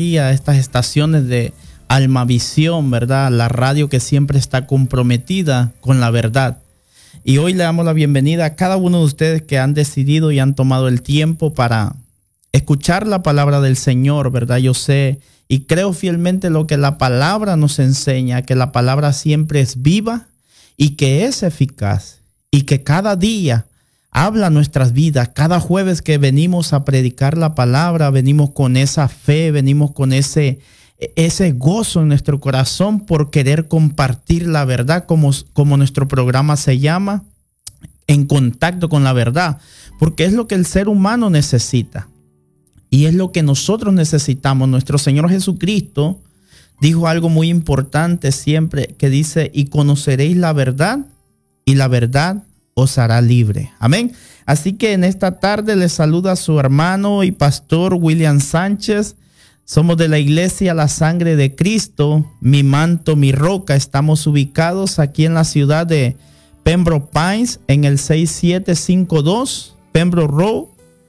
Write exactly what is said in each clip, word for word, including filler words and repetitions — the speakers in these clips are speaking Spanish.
aquí a estas estaciones de Almavisión, ¿verdad? La radio que siempre está comprometida con la verdad. Y hoy le damos la bienvenida a cada uno de ustedes que han decidido y han tomado el tiempo para escuchar la palabra del Señor, ¿verdad? Yo sé y creo fielmente lo que la palabra nos enseña, que la palabra siempre es viva y que es eficaz y que cada día habla nuestras vidas. Cada jueves que venimos a predicar la palabra, venimos con esa fe, venimos con ese, ese gozo en nuestro corazón por querer compartir la verdad, como, como nuestro programa se llama, En Contacto con la Verdad, porque es lo que el ser humano necesita y es lo que nosotros necesitamos. Nuestro Señor Jesucristo dijo algo muy importante siempre, que dice: y conoceréis la verdad y la verdad os hará libre. Amén. Así que en esta tarde les saluda a su hermano y pastor William Sánchez. Somos de la iglesia La Sangre de Cristo, Mi Manto, Mi Roca. Estamos ubicados aquí en la ciudad de Pembroke Pines, en el seis siete cinco dos Pembroke Road.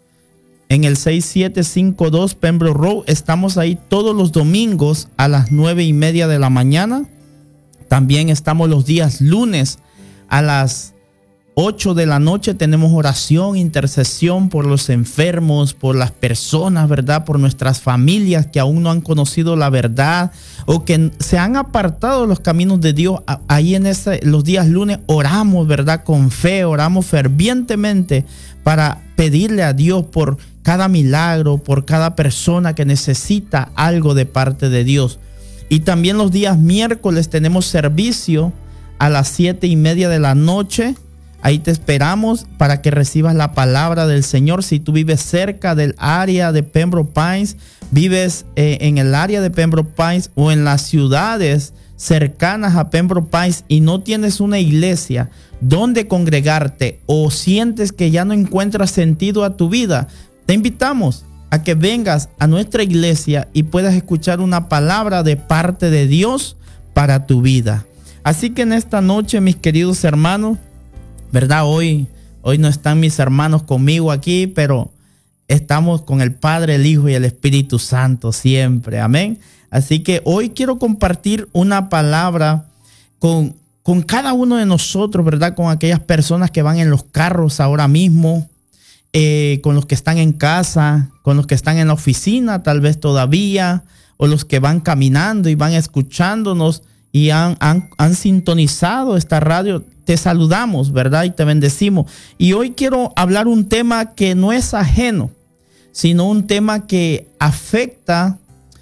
En el seis siete cinco dos Pembroke Road. Estamos ahí todos los domingos a las nueve y media de la mañana. También estamos los días lunes a las ocho de la noche. Tenemos oración, intercesión por los enfermos, por las personas, ¿verdad? Por nuestras familias que aún no han conocido la verdad o que se han apartado de los caminos de Dios. Ahí en ese, los días lunes oramos, ¿verdad? Con fe, oramos fervientemente para pedirle a Dios por cada milagro, por cada persona que necesita algo de parte de Dios. Y también los días miércoles tenemos servicio a las siete y media de la noche. Ahí te esperamos para que recibas la palabra del Señor. Si tú vives cerca del área de Pembroke Pines, vives eh, en el área de Pembroke Pines o en las ciudades cercanas a Pembroke Pines y no tienes una iglesia donde congregarte o sientes que ya no encuentras sentido a tu vida, te invitamos a que vengas a nuestra iglesia y puedas escuchar una palabra de parte de Dios para tu vida. Así que en esta noche, mis queridos hermanos, ¿verdad? Hoy, hoy no están mis hermanos conmigo aquí, pero estamos con el Padre, el Hijo y el Espíritu Santo siempre. Amén. Así que hoy quiero compartir una palabra con, con cada uno de nosotros, ¿verdad? Con aquellas personas que van en los carros ahora mismo, eh, con los que están en casa, con los que están en la oficina tal vez todavía, o los que van caminando y van escuchándonos y han, han, han sintonizado esta radio. Te saludamos, ¿verdad? Y te bendecimos. Y hoy quiero hablar un tema que no es ajeno, sino un tema que afecta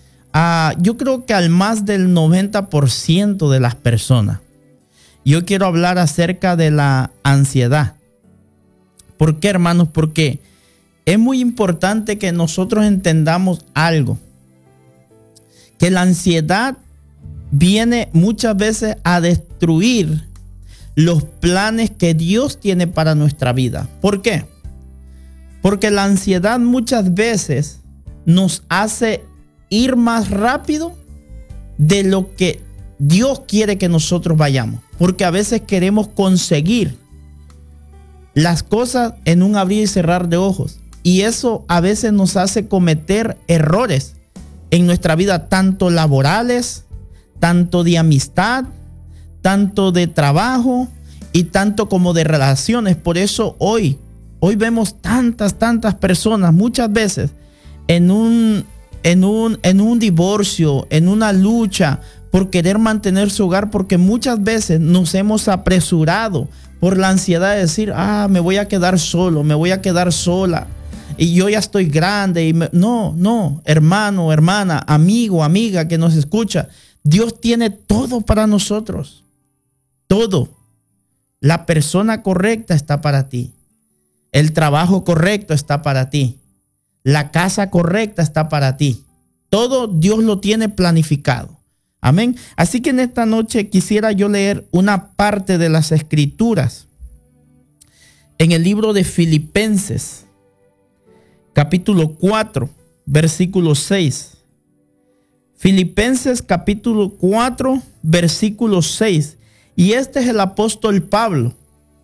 a, yo creo que al más del noventa por ciento de las personas. Yo quiero hablar acerca de la ansiedad. ¿Por qué, hermanos? Porque es muy importante que nosotros entendamos algo. Que la ansiedad viene muchas veces a destruir los planes que Dios tiene para nuestra vida. ¿Por qué? Porque la ansiedad muchas veces nos hace ir más rápido de lo que Dios quiere que nosotros vayamos. Porque a veces queremos conseguir las cosas en un abrir y cerrar de ojos. Y eso a veces nos hace cometer errores en nuestra vida, tanto laborales, tanto de amistad, tanto de trabajo y tanto como de relaciones. Por eso hoy, hoy vemos tantas, tantas personas muchas veces en un, en un, en un divorcio, en una lucha por querer mantener su hogar, porque muchas veces nos hemos apresurado por la ansiedad de decir: ah, me voy a quedar solo, me voy a quedar sola y yo ya estoy grande. Y me... No, no, hermano, hermana, amigo, amiga que nos escucha, Dios tiene todo para nosotros. Todo. La persona correcta está para ti. El trabajo correcto está para ti. La casa correcta está para ti. Todo Dios lo tiene planificado. Amén. Así que en esta noche quisiera yo leer una parte de las Escrituras en el libro de Filipenses, capítulo cuatro, versículo seis. Filipenses capítulo cuatro, versículo seis. Y este es el apóstol Pablo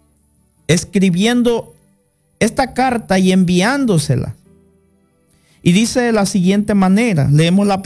escribiendo esta carta y enviándosela. Y dice de la siguiente manera, leemos la